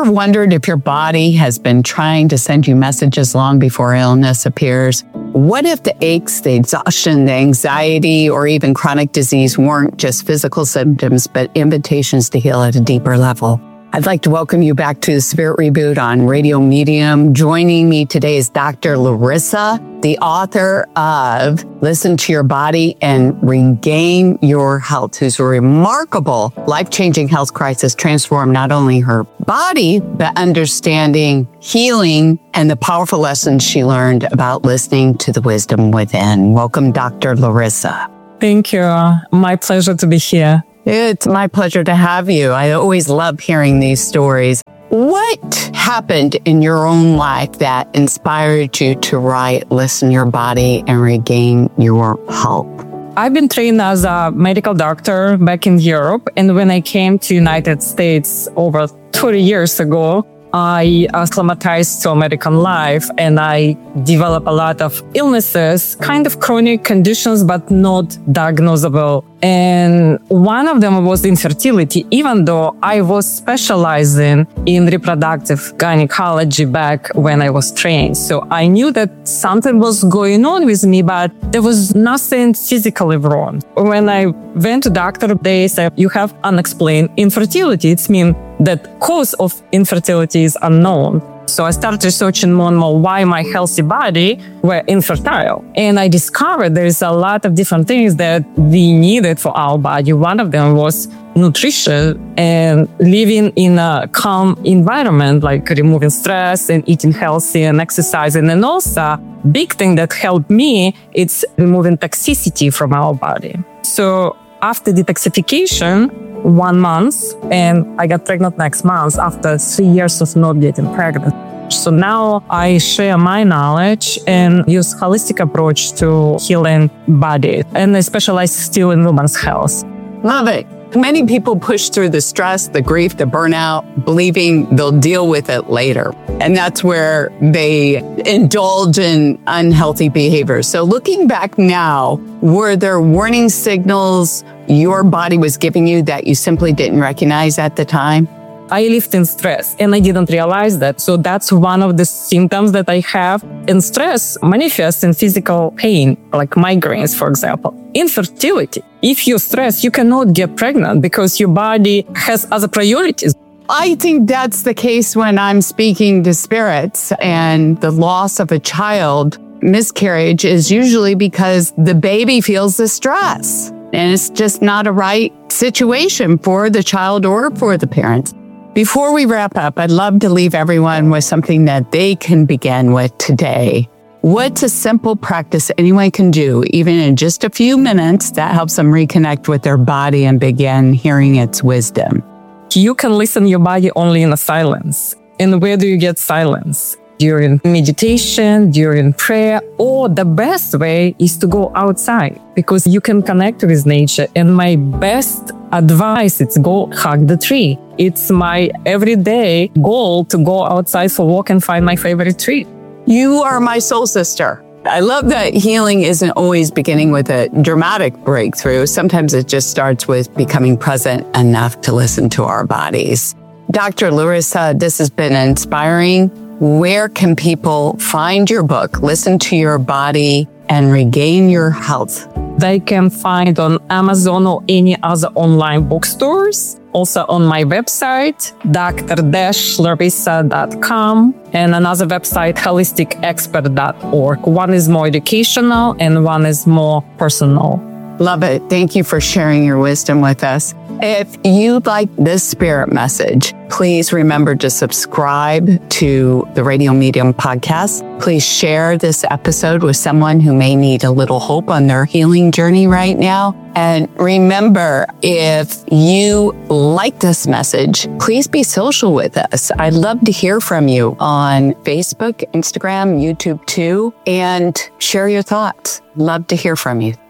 ever wondered if your body has been trying to send you messages long before illness appears? What if the aches, the exhaustion, the anxiety, or even chronic disease weren't just physical symptoms, but invitations to heal at a deeper level? I'd like to welcome you back to the Spirit Reboot on Radio Medium. Joining me today is Dr. Larissa, the author of Listen to Your Body and Regain Your Health, whose remarkable life-changing health crisis transformed not only her body, but understanding, healing, and the powerful lessons she learned about listening to the wisdom within. Welcome, Dr. Larissa. Thank you. My pleasure to be here. It's my pleasure to have you. I always love hearing these stories. What happened in your own life that inspired you to write Listen to Your Body and Regain Your Health? I've been trained as a medical doctor back in Europe. And when I came to United States over 20 years ago, I acclimatized to American life and I developed a lot of illnesses, kind of chronic conditions, but not diagnosable. And one of them was infertility, even though I was specializing in reproductive gynecology back when I was trained. So I knew that something was going on with me, but there was nothing physically wrong. When I went to doctor, they said, you have unexplained infertility. It means that cause of infertility is unknown. So I started researching more and more why my healthy body were infertile. And I discovered there's a lot of different things that we needed for our body. One of them was nutrition and living in a calm environment, like removing stress and eating healthy and exercising. And also, big thing that helped me, it's removing toxicity from our body. So after detoxification, 1 month, and I got pregnant next month after 3 years of not getting pregnant. So now I share my knowledge and use holistic approach to healing body. And I specialize still in women's health. Love it. Many people push through the stress, the grief, the burnout, believing they'll deal with it later. And that's where they indulge in unhealthy behaviors. So looking back now, were there warning signals your body was giving you that you simply didn't recognize at the time? I lived in stress and I didn't realize that. So that's one of the symptoms that I have. And stress manifests in physical pain, like migraines, for example. Infertility. If you're stressed, you cannot get pregnant because your body has other priorities. I think that's the case when I'm speaking to spirits, and the loss of a child, miscarriage, is usually because the baby feels the stress. And it's just not a right situation for the child or for the parents. Before we wrap up, I'd love to leave everyone with something that they can begin with today. What's a simple practice anyone can do, even in just a few minutes, that helps them reconnect with their body and begin hearing its wisdom? You can listen to your body only in a silence. And where do you get silence? During meditation, during prayer, or the best way is to go outside because you can connect with nature. And my best advice is go hug the tree. It's my everyday goal to go outside for a walk and find my favorite tree. You are my soul sister. I love that healing isn't always beginning with a dramatic breakthrough. Sometimes it just starts with becoming present enough to listen to our bodies. Dr. Larissa, this has been inspiring. Where can people find your book, Listen to Your Body and Regain Your Health? They can find on Amazon or any other online bookstores. Also on my website, dr-larissa.com, and another website, holisticexpert.org. One is more educational and one is more personal. Love it. Thank you for sharing your wisdom with us. If you like this spirit message, please remember to subscribe to the Radio Medium podcast. Please share this episode with someone who may need a little hope on their healing journey right now. And remember, if you like this message, please be social with us. I'd love to hear from you on Facebook, Instagram, YouTube too, and share your thoughts. Love to hear from you.